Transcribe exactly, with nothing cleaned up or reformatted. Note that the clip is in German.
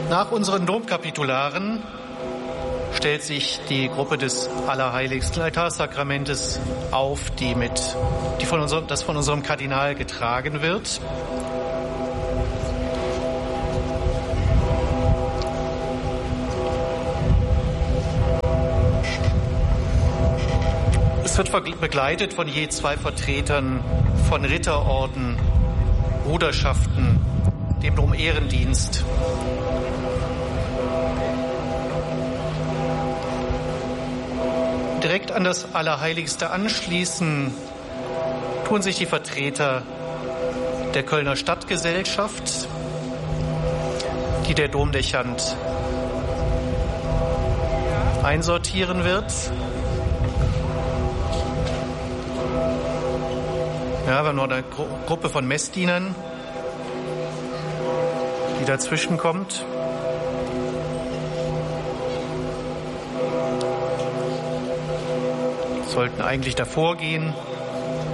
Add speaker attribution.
Speaker 1: Nach unseren Domkapitularen stellt sich die Gruppe des Allerheiligsten Altarsakramentes auf, die mit, die von unserem, das von unserem Kardinal getragen wird. Es wird begleitet von je zwei Vertretern von Ritterorden, Bruderschaften, dem Dom-Ehrendienst. Direkt an das Allerheiligste anschließen tun sich die Vertreter der Kölner Stadtgesellschaft, die der Domdechant einsortieren wird. Ja, wir haben noch eine Gru- Gruppe von Messdienern, die dazwischen kommt. Sollten eigentlich davor gehen,